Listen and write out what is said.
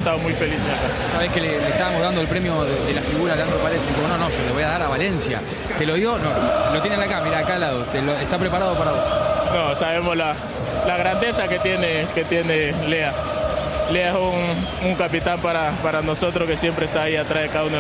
estado muy felices acá. Sabés que le estábamos dando el premio de la figura a Leandro Paredes. Y digo, no, yo le voy a dar a Valencia. ¿Te lo dio? No, lo tienen acá, mira, acá al lado. Está preparado para vos. No, sabemos la grandeza que tiene Lea. Lea es un capitán para nosotros que siempre está ahí atrás de cada uno.